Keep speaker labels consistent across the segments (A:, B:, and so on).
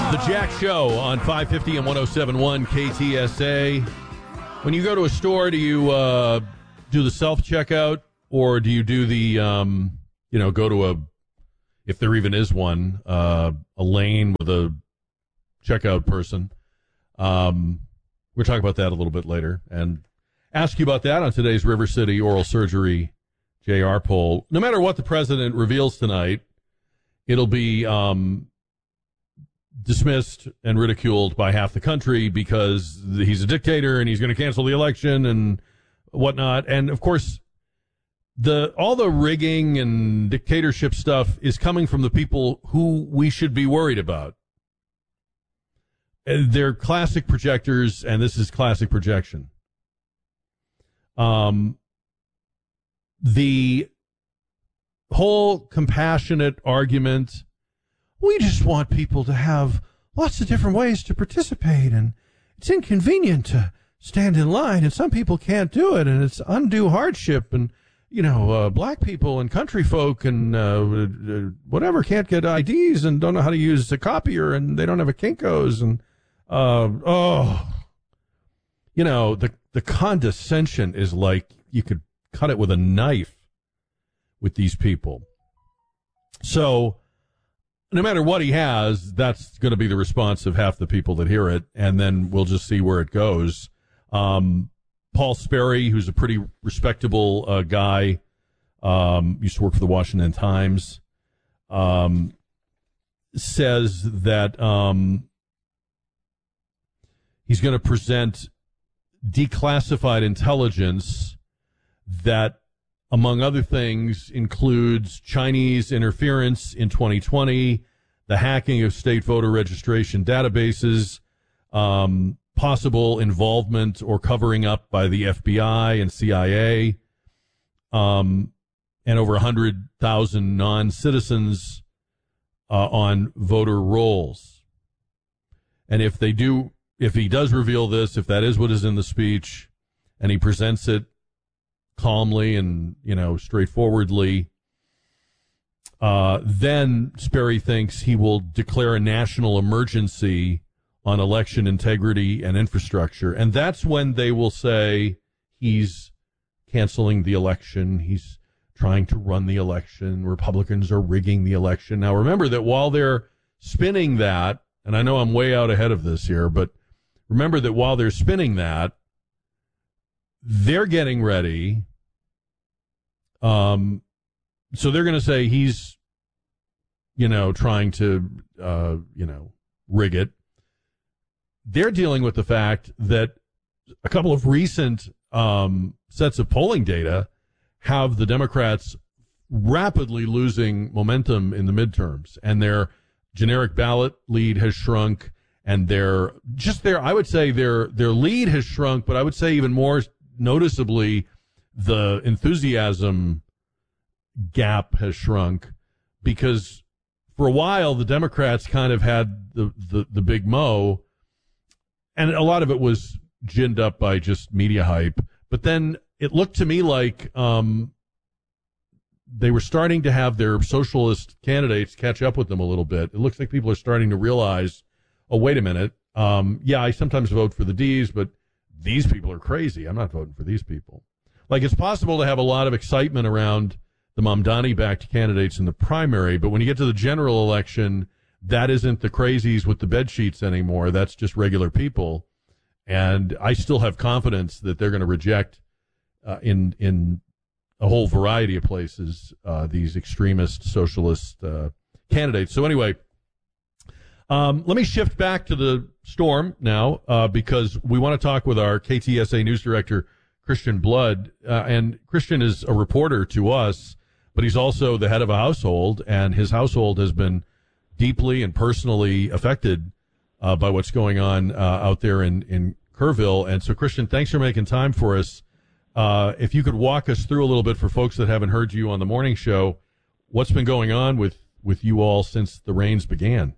A: The Jack Show on 550 and 107.1 KTSA. When you go to a store, do you do the self-checkout, or do you do the, go to a, if there even is one, a lane with a checkout person? We'll talk about that a little bit later and ask you about that on today's River City Oral Surgery JR poll. No matter what the president reveals tonight, it'll be dismissed and ridiculed by half the country because he's a dictator and he's going to cancel the election and whatnot. And of course, all the rigging and dictatorship stuff is coming from the people who we should be worried about. They're classic projectors, and this is classic projection. The whole compassionate argument, we just want people to have lots of different ways to participate, and it's inconvenient to stand in line, and some people can't do it, and it's undue hardship, and, black people and country folk and whatever can't get IDs and don't know how to use a copier, and they don't have a Kinko's, and the condescension is like you could cut it with a knife with these people. So no matter what he has, that's going to be the response of half the people that hear it, and then we'll just see where it goes. Paul Sperry, who's a pretty respectable guy, used to work for the Washington Times, says that he's going to present declassified intelligence that, among other things, includes Chinese interference in 2020, the hacking of state voter registration databases, possible involvement or covering up by the FBI and CIA, and over 100,000 non-citizens on voter rolls. And if he does reveal this, if that is what is in the speech, and he presents it calmly and, straightforwardly, then Sperry thinks he will declare a national emergency on election integrity and infrastructure. And that's when they will say he's canceling the election. He's trying to run the election. Republicans are rigging the election. Now, remember that while they're spinning that, and I know I'm way out ahead of this here, but remember that while they're spinning that, they're getting ready. So they're going to say he's, trying to, rig it. They're dealing with the fact that a couple of recent sets of polling data have the Democrats rapidly losing momentum in the midterms, and their generic ballot lead has shrunk, and their I would say their lead has shrunk, but I would say even more noticeably the enthusiasm gap has shrunk, because for a while the Democrats kind of had the big mo, and a lot of it was ginned up by just media hype. But then it looked to me like they were starting to have their socialist candidates catch up with them a little bit. It looks like people are starting to realize, oh, wait a minute. I sometimes vote for the D's, but these people are crazy. I'm not voting for these people. Like, it's possible to have a lot of excitement around the Mamdani-backed candidates in the primary, but when you get to the general election, that isn't the crazies with the bed sheets anymore. That's just regular people. And I still have confidence that they're going to reject in a whole variety of places these extremist socialist candidates. So anyway, let me shift back to the storm now because we want to talk with our KTSA news director, Christian Blood. And Christian is a reporter to us, but he's also the head of a household, and his household has been deeply and personally affected by what's going on out there in Kerrville. And so, Christian, thanks for making time for us. If you could walk us through a little bit for folks that haven't heard you on the morning show, what's been going on with you all since the rains began?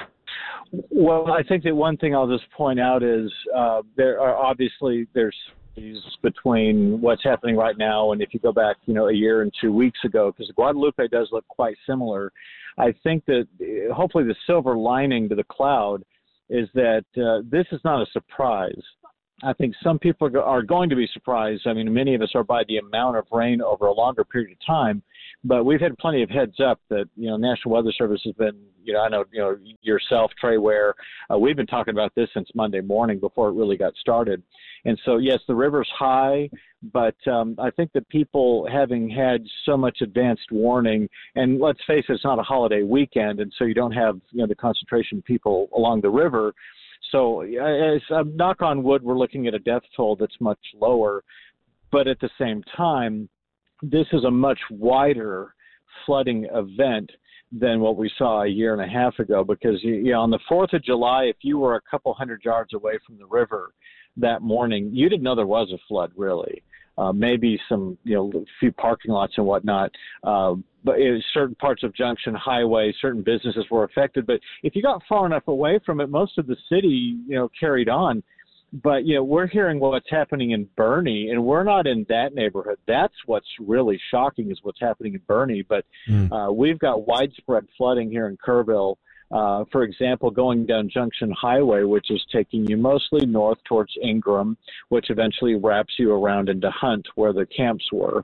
B: Well, I think that one thing I'll just point out is there's between what's happening right now and if you go back, a year and 2 weeks ago, because Guadalupe does look quite similar. I think that hopefully the silver lining to the cloud is that this is not a surprise. I think some people are going to be surprised. I mean, many of us are by the amount of rain over a longer period of time, but we've had plenty of heads up that, National Weather Service has been, I know, yourself, Trey Ware, we've been talking about this since Monday morning before it really got started. And so, yes, the river's high, but I think that people having had so much advanced warning, and let's face it, it's not a holiday weekend, and so you don't have, the concentration of people along the river. So as knock on wood, we're looking at a death toll that's much lower. But at the same time, this is a much wider flooding event than what we saw a year and a half ago, because on the 4th of July, if you were a couple hundred yards away from the river that morning, you didn't know there was a flood, really. Maybe some, a few parking lots and whatnot. But certain parts of Junction Highway, certain businesses were affected. But if you got far enough away from it, most of the city, carried on. But, we're hearing what's happening in Bernie, and we're not in that neighborhood. That's what's really shocking is what's happening in Bernie. But we've got widespread flooding here in Kerrville. For example, going down Junction Highway, which is taking you mostly north towards Ingram, which eventually wraps you around into Hunt, where the camps were.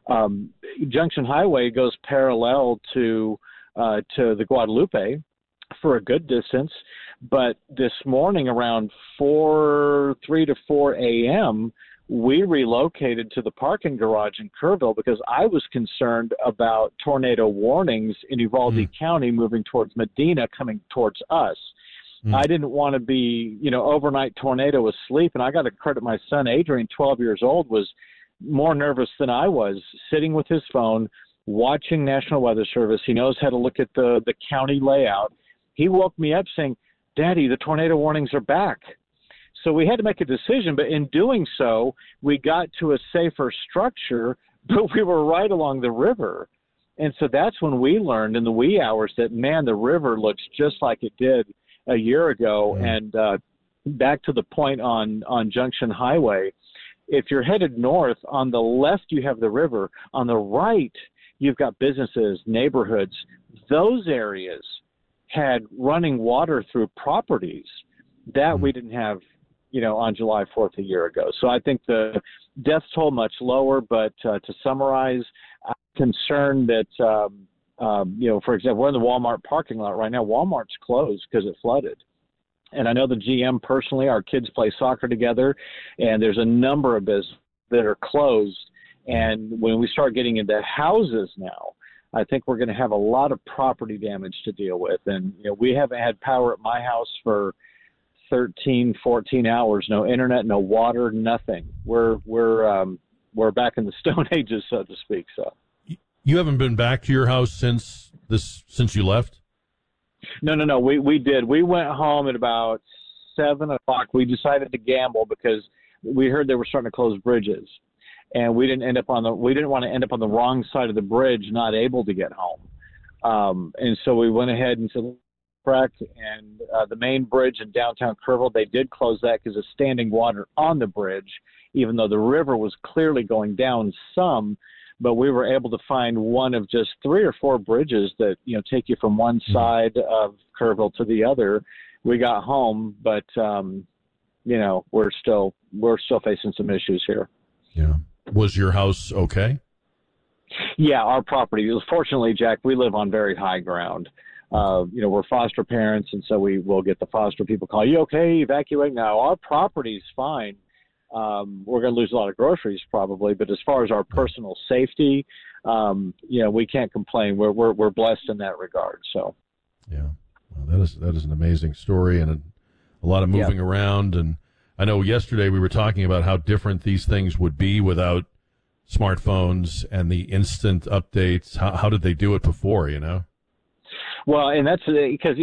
B: Junction Highway goes parallel to the Guadalupe for a good distance, but this morning around 3 to 4 a.m., we relocated to the parking garage in Kerrville because I was concerned about tornado warnings in Uvalde County moving towards Medina, coming towards us. I didn't want to be, overnight tornado asleep. And I got to credit my son, Adrian, 12 years old, was more nervous than I was, sitting with his phone, watching National Weather Service. He knows how to look at the county layout. He woke me up saying, "Daddy, the tornado warnings are back." So we had to make a decision, but in doing so, we got to a safer structure, but we were right along the river. And so that's when we learned in the wee hours that, man, the river looks just like it did a year ago. And back to the point on Junction Highway, if you're headed north, on the left you have the river. On the right, you've got businesses, neighborhoods. Those areas had running water through properties that we didn't have on July 4th a year ago. So I think the death toll much lower, but to summarize, I'm concerned that, for example, we're in the Walmart parking lot right now. Walmart's closed because it flooded. And I know the GM personally, our kids play soccer together, and there's a number of businesses that are closed. And when we start getting into houses now, I think we're going to have a lot of property damage to deal with. And, we haven't had power at my house for 13, 14 hours, no internet, no water, nothing. We're back in the Stone Ages, so to speak. So
A: you haven't been back to your house since you left?
B: No. We did. We went home at about 7 o'clock. We decided to gamble because we heard they were starting to close bridges, and we didn't want to end up on the wrong side of the bridge, not able to get home. And so we went ahead and said, and the main bridge in downtown Kerrville, they did close that because of standing water on the bridge, even though the river was clearly going down some. But we were able to find one of just 3 or 4 bridges that take you from one side of Kerrville to the other. We got home, but we're still facing some issues here.
A: Yeah. Was your house okay?
B: Yeah, our property. Fortunately, Jack, we live on very high ground. We're foster parents, and so we will get the foster people call, "You okay? Evacuate now." Our property's fine. We're going to lose a lot of groceries probably, but as far as our personal safety, we can't complain. We're blessed in that regard. So,
A: yeah, well, that is an amazing story and a lot of moving around. And I know yesterday we were talking about how different these things would be without smartphones and the instant updates. How did they do it before? Well,
B: and that's because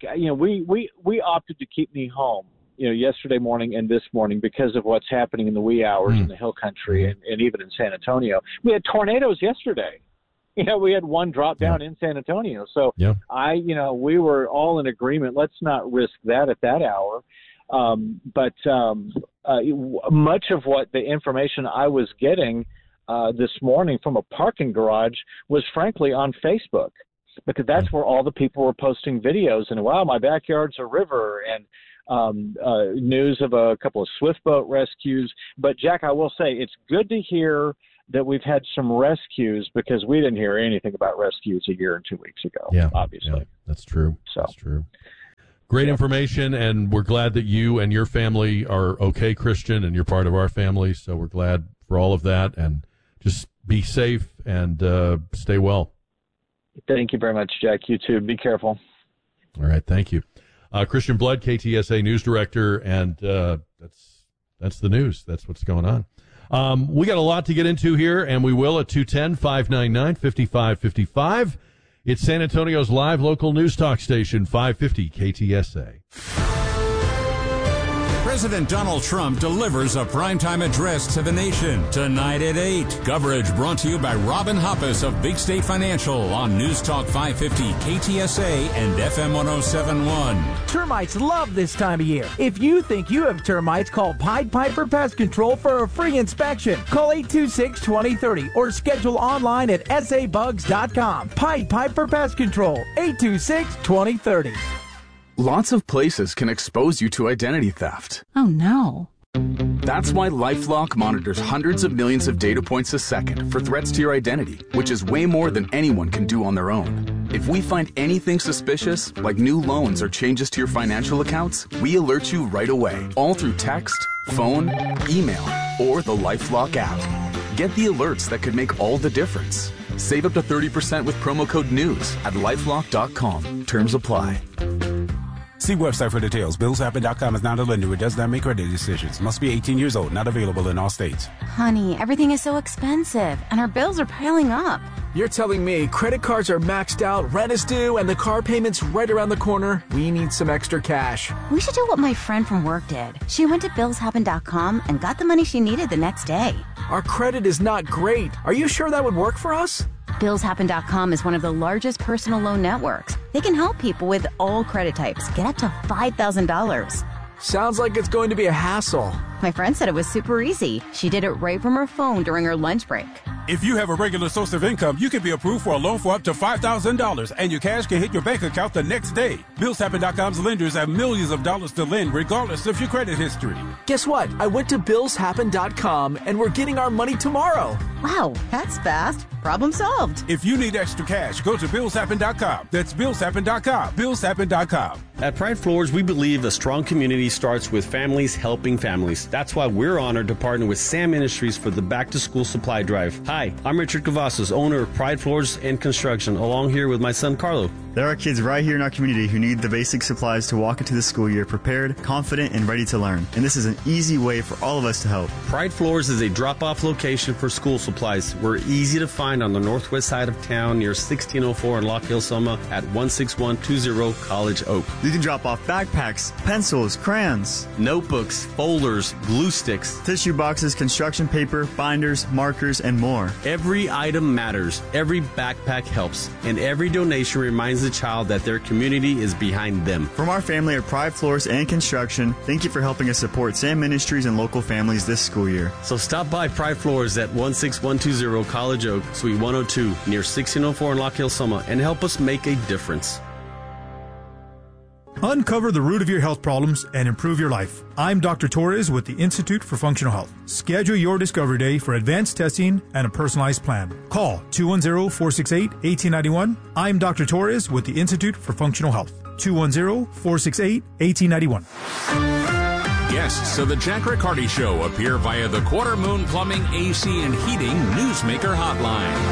B: we opted to keep me home, yesterday morning and this morning because of what's happening in the wee hours in the Hill Country and even in San Antonio. We had tornadoes yesterday. We had one drop down in San Antonio. So we were all in agreement. Let's not risk that at that hour. But much of what the information I was getting this morning from a parking garage was frankly on Facebook, because that's where all the people were posting videos and, wow, my backyard's a river, and news of a couple of swift boat rescues. But Jack, I will say it's good to hear that we've had some rescues, because we didn't hear anything about rescues a year and 2 weeks ago.
A: Yeah,
B: obviously.
A: Yeah, that's true.
B: So.
A: That's true. Great information, and we're glad that you and your family are okay, Christian, and you're part of our family. So we're glad for all of that, and just be safe and stay well.
B: Thank you very much, Jack. You too. Be careful.
A: All right. Thank you. Christian Blood, KTSA News Director, and that's the news. That's what's going on. We got a lot to get into here, and we will at 210-599-5555. It's San Antonio's live local news talk station, 550 KTSA.
C: President Donald Trump delivers a primetime address to the nation tonight at 8. Coverage brought to you by Robin Hoppus of Big State Financial on News Talk 550 KTSA and FM 107.1.
D: Termites love this time of year. If you think you have termites, call Pied Piper Pest Control for a free inspection. Call 826-2030 or schedule online at sabugs.com. Pied Piper Pest Control, 826-2030.
E: Lots of places can expose you to identity theft.
F: Oh, no.
E: That's why LifeLock monitors hundreds of millions of data points a second for threats to your identity, which is way more than anyone can do on their own. If we find anything suspicious, like new loans or changes to your financial accounts, we alert you right away, all through text, phone, email, or the LifeLock app. Get the alerts that could make all the difference. Save up to 30% with promo code NEWS at LifeLock.com. Terms apply.
G: See website for details. BillsHappen.com is not a lender. It does not make credit decisions. Must be 18 years old. Not available in all states.
F: Honey, everything is so expensive, and our bills are piling up.
H: You're telling me credit cards are maxed out, rent is due, and the car payment's right around the corner? We need some extra cash.
F: We should do what my friend from work did. She went to BillsHappen.com and got the money she needed the next day.
H: Our credit is not great. Are you sure that would work for us?
F: BillsHappen.com is one of the largest personal loan networks. They can help people with all credit types get up to $5,000.
H: Sounds like it's going to be a hassle.
F: My friend said it was super easy. She did it right from her phone during her lunch break.
G: If you have a regular source of income, you can be approved for a loan for up to $5,000, and your cash can hit your bank account the next day. BillsHappen.com's lenders have millions of dollars to lend, regardless of your credit history.
H: Guess what? I went to BillsHappen.com, and we're getting our money tomorrow.
F: Wow, that's fast. Problem solved.
G: If you need extra cash, go to BillsHappen.com. That's BillsHappen.com. BillsHappen.com.
I: At Pride Floors, we believe a strong community starts with families helping families. That's why we're honored to partner with SAM Ministries for the Back to School Supply Drive. Hi, I'm Richard Cavazos, owner of Pride Floors and Construction, along here with my son Carlo.
J: There are kids right here in our community who need the basic supplies to walk into the school year prepared, confident, and ready to learn. And this is an easy way for all of us to help.
I: Pride Floors is a drop-off location for school supplies. We're easy to find on the northwest side of town near 1604 in Lock Hill, Summa at 16120 College Oak.
J: You can drop off backpacks, pencils, crayons,
I: notebooks, folders, glue sticks,
J: tissue boxes, construction paper, binders, markers, and more.
I: Every item matters. Every backpack helps. And every donation reminds the child that their community is behind them.
J: From our family at Pride Floors and Construction, thank you for helping us support SAM Ministries and local families this school year.
I: So stop by Pride Floors at 16120 College Oak, Suite 102, near 1604 in Lock Hill, Summa, and help us make a difference.
K: Uncover the root of your health problems and improve your life. I'm Dr. Torres with the Institute for Functional Health. Schedule your Discovery Day for advanced testing and a personalized plan. Call 210-468-1891. I'm Dr. Torres with the Institute for Functional Health. 210-468-1891.
C: Guests of the Jack Riccardi Show appear via the Quarter Moon Plumbing, AC, and Heating Newsmaker Hotline.